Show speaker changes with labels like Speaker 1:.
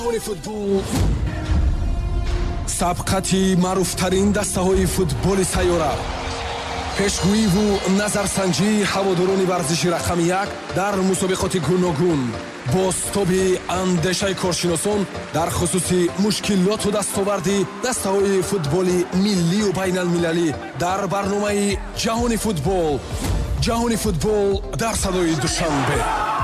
Speaker 1: футбол сабқати маъруфтарин дастаҳои футболи сайёра, пешгӯиву назарсанҷии ҳаводорони варзиши рақами 1 дар мусобиқоти гуногун, бозтоби андешаи коршиносон дар хусуси мушкилоту дастоварди дастаҳои футболи миллию байналмилалӣ дар барномаи ҷаҳони футбол дар садои душанбе.